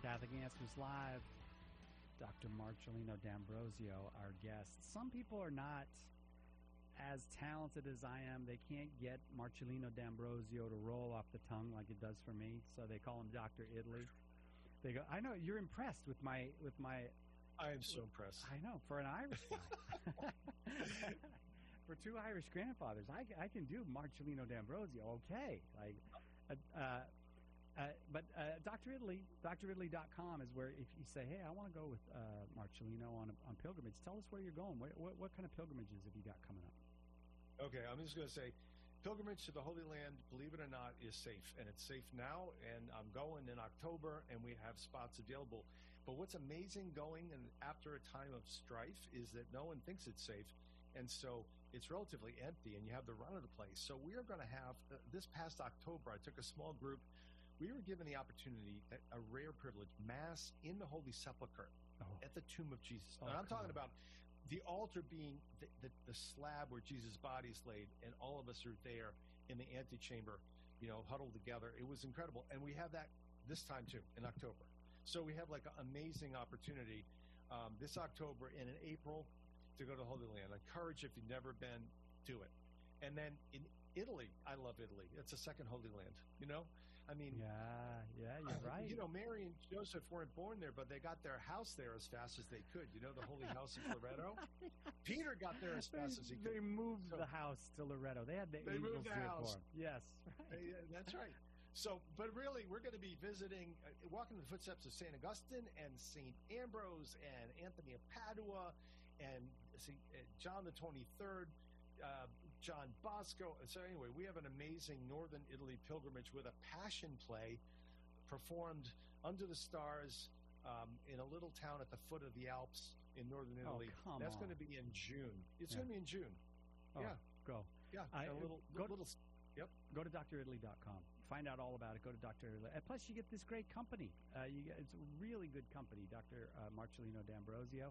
Catholic Answers Live. Dr. Marcellino D'Ambrosio, our guest. Some people are not as talented as I am. They can't get Marcellino D'Ambrosio to roll off the tongue like it does for me, so they call him Dr. Italy. They go, I know, you're impressed with my... I am so impressed. I know, for an Irish guy. For two Irish grandfathers, I can do Marcellino D'Ambrosio, okay. But Dr. Italy, dritaly.com is where if you say, hey, I want to go with Marcellino on pilgrimage, tell us where you're going. What kind of pilgrimages have you got coming up? Okay, I'm just going to say, pilgrimage to the Holy Land, believe it or not, is safe. And it's safe now, and I'm going in October, and we have spots available. But what's amazing going and after a time of strife is that no one thinks it's safe. And so it's relatively empty, and you have the run of the place. So we are going to have, this past October, I took a small group. We were given the opportunity, a rare privilege, Mass in the Holy Sepulchre at the tomb of Jesus. And I'm talking about the altar being the slab where Jesus' body is laid, and all of us are there in the antechamber, huddled together. It was incredible. And we have that this time, too, in October. So we have like an amazing opportunity this October and in April to go to the Holy Land. I encourage, if you've never been, do it. And then in Italy, I love Italy. It's a second Holy Land, I mean, yeah, you're right. Mary and Joseph weren't born there, but they got their house there as fast as they could. The Holy House of Loretto. Peter got there as fast as he could. They moved the house to Loretto. They had the angels do it for him. Yes, right. That's right. So, but really, we're going to be visiting, walking the footsteps of St. Augustine and St. Ambrose and Anthony of Padua and John the 23rd. John Bosco. So anyway, we have an amazing Northern Italy pilgrimage with a passion play performed under the stars in a little town at the foot of the Alps in Northern Italy. That's going to be in June. It's going to be in June. Yeah. Go. Yeah. Yep. Go to dritaly.com. Find out all about it. Go to Dr. Italy. Plus, you get this great company. It's a really good company, Dr. Marcellino D'Ambrosio.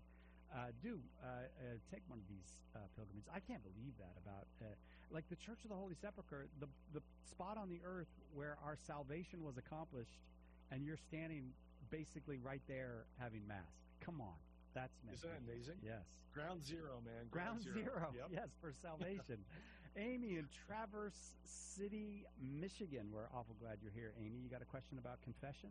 Take one of these pilgrimages. I can't believe that about like the Church of the Holy Sepulchre, the spot on the earth where our salvation was accomplished, and you're standing basically right there having Mass. Come on, that's amazing. Isn't that amazing? Yes. Ground zero, man. Ground zero. Yep. Yes, for salvation. Amy in Traverse City, Michigan. We're awful glad you're here, Amy. You got a question about confession?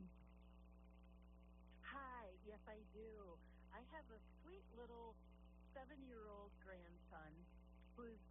Hi. Yes, I do. I have a sweet little 7-year-old grandson who's